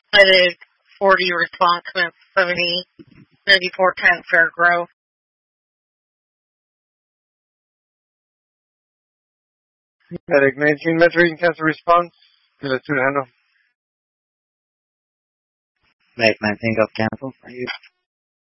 Medic 40 response with 34 transfer growth. Medic 19 Metro, you can cancel response. Let's do the handle. Medic 19 got cancelled.